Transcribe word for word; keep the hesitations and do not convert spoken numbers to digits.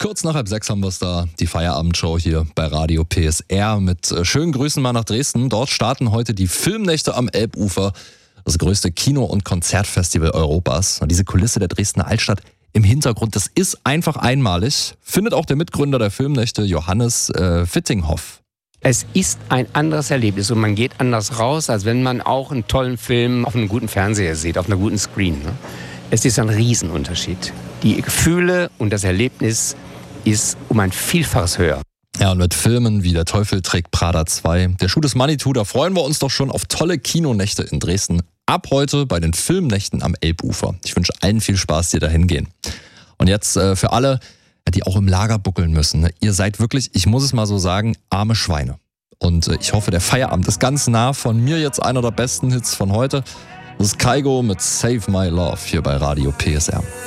Kurz nach halb sechs haben wir es da, die Feierabendshow hier bei Radio P S R mit äh, schönen Grüßen mal nach Dresden. Dort starten heute die Filmnächte am Elbufer, das größte Kino- und Konzertfestival Europas. Und diese Kulisse der Dresdner Altstadt im Hintergrund, das ist einfach einmalig, findet auch der Mitgründer der Filmnächte, Johannes äh, Fittinghoff. Es ist ein anderes Erlebnis und man geht anders raus, als wenn man auch einen tollen Film auf einem guten Fernseher sieht, auf einer guten Screen. Ne? Es ist ein Riesenunterschied. Die Gefühle und das Erlebnis ist um ein Vielfaches höher. Ja, und mit Filmen wie Der Teufel trägt Prada zwei, Der Schuh des Manitou, da freuen wir uns doch schon auf tolle Kinonächte in Dresden. Ab heute bei den Filmnächten am Elbufer. Ich wünsche allen viel Spaß, die da hingehen. Und jetzt äh, für alle, die auch im Lager buckeln müssen. Ne? Ihr seid wirklich, ich muss es mal so sagen, arme Schweine. Und äh, ich hoffe, der Feierabend ist ganz nah. Von mir jetzt einer der besten Hits von heute. Das ist Kygo mit Save My Love hier bei Radio P S R.